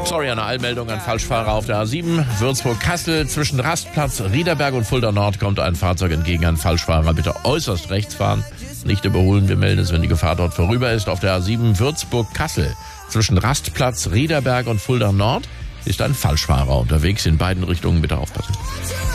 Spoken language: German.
Sorry, eine Eilmeldung an Falschfahrer auf der A7. Würzburg-Kassel zwischen Rastplatz, Riederberg und Fulda Nord kommt ein Fahrzeug entgegen. Ein Falschfahrer bitte äußerst rechts fahren. Nicht überholen, wir melden es, wenn die Gefahr dort vorüber ist. Auf der A7 Würzburg-Kassel zwischen Rastplatz, Riederberg und Fulda Nord ist ein Falschfahrer unterwegs. In beiden Richtungen bitte aufpassen.